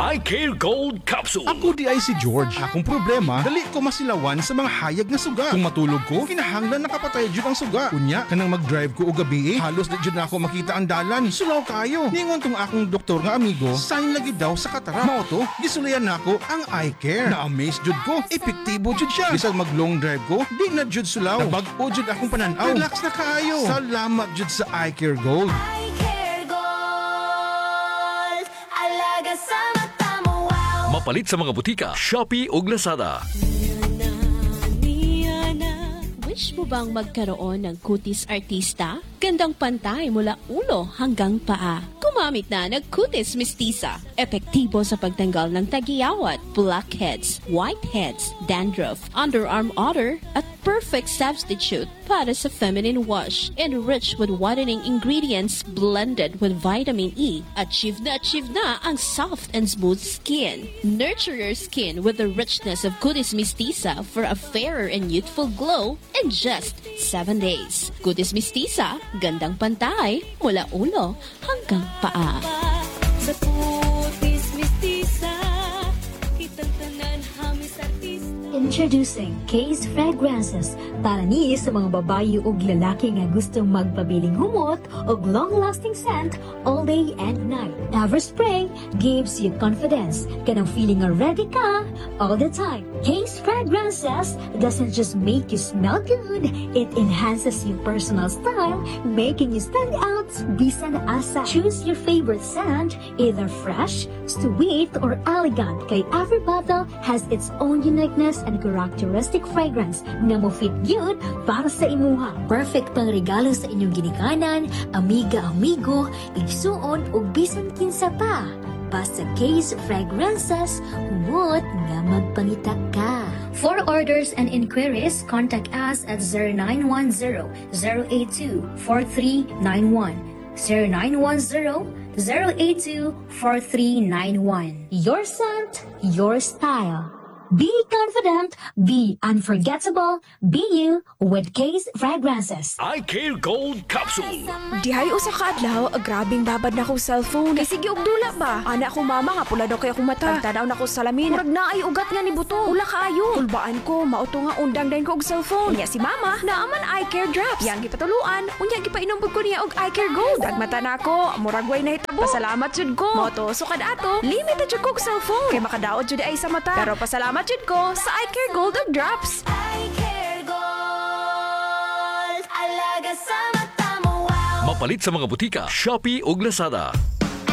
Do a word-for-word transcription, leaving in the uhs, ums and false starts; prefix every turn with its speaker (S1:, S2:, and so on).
S1: Eye Care Gold Capsule.
S2: Ako di ay si George. Akong problema, dali ko masilawan sa mga hayag nga suga. Kung matulog ko, kinahanglan nakapatay jud ang suga. Unya, kanang mag-drive ko o gabi, halos di jud na ako makita ang dalan. Sulaw kayo. Ningon tong akong doktor nga amigo, sign lagi daw sa katarak. Mao to, gisulayan nako ang Eye Care. Na-amaze jud ko, epektibo jud siya. Bisag mag-long drive ko, di na jud sulaw. Nabag-o jud akong pananaw. Relax na kaayo. Salamat jud sa Eye Care Gold.
S3: Eye Care Gold. Alaga sa mata mo, wow.
S1: Mapalit sa mga butika, Shopee ug Lazada.
S4: Wish mo bang magkaroon ng kutis artista? Gandang pantay mula ulo hanggang paa. Gumamit na ng Kutis Mistisa. Epektibo sa pagtanggal ng tagiyawat, blackheads, whiteheads, dandruff, underarm odor, at perfect substitute para sa feminine wash. Enriched with whitening ingredients blended with vitamin E. Achieve na achieve na ang soft and smooth skin. Nurture your skin with the richness of Kutis Mistisa for a fairer and youthful glow in just seven days. Kutis Mistisa, gandang pantay mula ulo hanggang paa.
S3: Sa Kutis Mistisa, kitang tanan hamis artista.
S5: Introducing Case Fragrances para ni sa mga babayi ug lalaki nga gustong magpabiling humot ug long-lasting scent all day and night. Everspray gives you confidence kanang feeling nga ready ka all the time. Case Fragrances doesn't just make you smell good, it enhances your personal style, making you stand out bisan asa. Choose your favorite scent, either fresh, sweet, or elegant, kay every bottle has its own uniqueness and characteristic fragrance nga mo fit good para sa imuha. Perfect pang regalo sa inyong ginikanan, amiga-amigo, igsuon o bisan kinsa pa. Basta Case Fragrances, humot nga magpangita ka. For orders and inquiries, contact us at zero nine one zero, zero eight two, four three nine one, zero nine one zero, zero eight two, four three nine one. Your scent, your style. Be confident, be unforgettable, be you with Case Fragrances.
S1: Eye Care Gold Capsule.
S6: Dihay usa ka adlaw, grabing babad na akong cellphone. Kay sige og dula ba? Ana akong mama nga pula daw kay akong mata. Tagtanaw na ko sa salamin. Murag na ay ugat nga ni buto. Ula kaayo. Kulbaan ko, mauto nga undang dayon ko og cellphone. Unya si mama, naaman Eye Care Drops. Yang gipatuluan, unya gipainom pud ko niya og Eye Care Gold. Dagmata na ako, murag way nahitabo. Pasalamat jud ko. Moto sukad ato, limited jud ko og cellphone. Kay makadaot jud ay sa mata. Pero pasalamat jud ko sa Eye Care Gold og Drops.
S3: Eye Care Gold. Alaga sa mata mo, wow.
S1: Mapalit sa mga butika, Shopee ug Lazada.